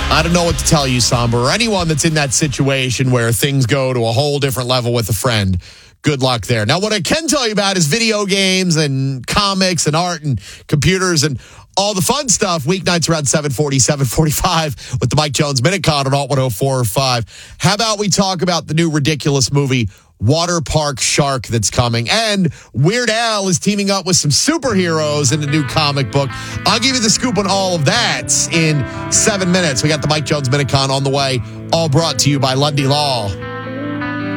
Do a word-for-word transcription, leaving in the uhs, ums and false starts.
I don't know what to tell you, Somber, or anyone that's in that situation where things go to a whole different level with a friend. Good luck there. Now, what I can tell you about is video games and comics and art and computers and all the fun stuff. Weeknights around seven forty, seven forty-five with the Mike Jones Minute Con on Alt one oh four point five. How about we talk about the new ridiculous movie, Water Park Shark, that's coming. And Weird Al is teaming up with some superheroes in the new comic book. I'll give you the scoop on all of that in seven minutes. We got the Mike Jones Minute Con on the way, all brought to you by Lundy Law.